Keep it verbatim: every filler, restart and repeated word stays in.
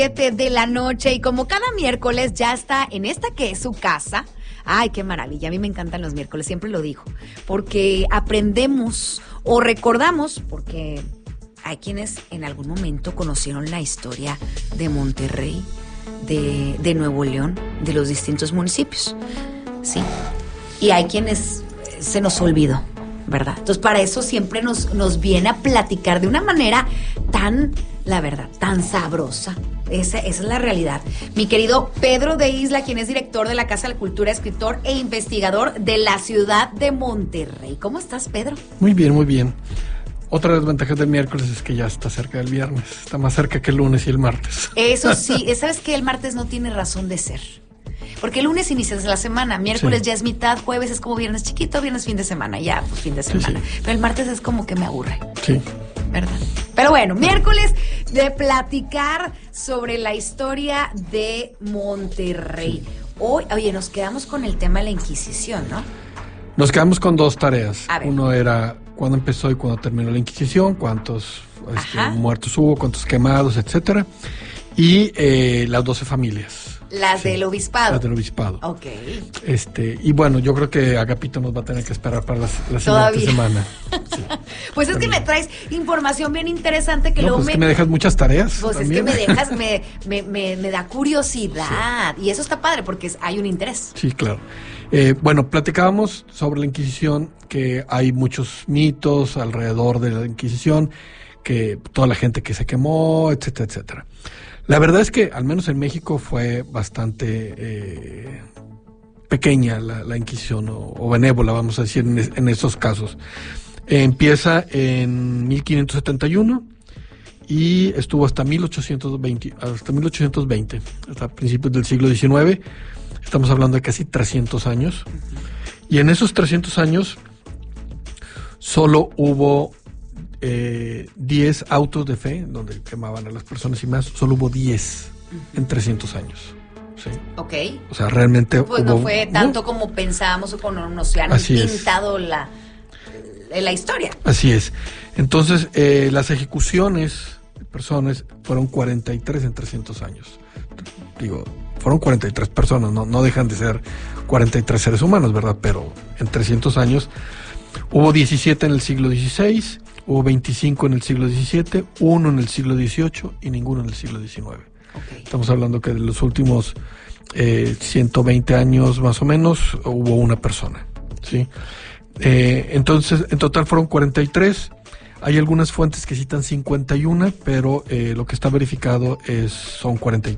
De la noche, y como cada miércoles ya está en esta que es su casa. Ay, qué maravilla, a mí me encantan los miércoles, siempre lo digo, porque aprendemos o recordamos, porque hay quienes en algún momento conocieron la historia de Monterrey, de, de Nuevo León, de los distintos municipios, sí, y hay quienes se nos olvidó, ¿verdad? Entonces para eso siempre nos, nos viene a platicar de una manera tan, la verdad, tan sabrosa. Esa, esa es la realidad. Mi querido Pedro de Isla, quien es director de la Casa de la Cultura, escritor e investigador de la ciudad de Monterrey. ¿Cómo estás, Pedro? Muy bien, muy bien. Otra de las ventajas del miércoles es que ya está cerca del viernes. Está más cerca que el lunes y el martes. Eso sí, ¿sabes qué? El martes no tiene razón de ser. Porque el lunes inicias la semana, miércoles sí. Ya es mitad, jueves es como viernes chiquito, viernes fin de semana, ya pues, fin de semana. Sí, sí. Pero el martes es como que me aburre. Sí. ¿Verdad? Pero bueno, miércoles de platicar sobre la historia de Monterrey. Hoy, oye, nos quedamos con el tema de la Inquisición, ¿no? Nos quedamos con dos tareas. Uno era cuándo empezó y cuándo terminó la Inquisición, cuántos este, muertos hubo, cuántos quemados, etcétera. Y eh, las doce familias. Las sí, del obispado. Las del obispado. Ok. Este, y bueno, yo creo que Agapito nos va a tener que esperar para la, la siguiente semana. Sí, pues es también. Que me traes información bien interesante que no, luego pues me... Es que me dejas muchas tareas. Pues también. es que me dejas, me, me, me, me da curiosidad. Sí. Y eso está padre porque hay un interés. Sí, claro. Eh, bueno, platicábamos sobre la Inquisición, que hay muchos mitos alrededor de la Inquisición, que toda la gente que se quemó, etcétera, etcétera. La verdad es que, al menos en México, fue bastante eh, pequeña la, la Inquisición, o, o benévola, vamos a decir, en, en estos casos. Eh, empieza en mil quinientos setenta y uno y estuvo hasta mil ochocientos veinte, hasta mil ochocientos veinte, hasta principios del siglo diecinueve. Estamos hablando de casi trescientos años. Y en esos trescientos años, solo hubo... Eh, diez autos de fe donde quemaban a las personas y más, solo hubo diez uh-huh. en trescientos años. ¿Sí? Ok. O sea, realmente pues hubo, no fue tanto ¿no? como pensábamos o como nos han Así pintado la, la historia. Así es. Entonces, eh, las ejecuciones de personas fueron cuarenta y tres en trescientos años. Digo, fueron cuarenta y tres personas, no, no dejan de ser cuarenta y tres seres humanos, ¿verdad? Pero en trescientos años hubo diecisiete en el siglo dieciséis, hubo veinticinco en el siglo diecisiete, uno en el siglo dieciocho y ninguno en el siglo diecinueve. Okay. Estamos hablando que de los últimos eh, ciento veinte años más o menos hubo una persona, ¿sí? Eh, entonces, en total fueron cuarenta y tres. Hay algunas fuentes que citan cincuenta y uno, pero eh, lo que está verificado es son cuarenta y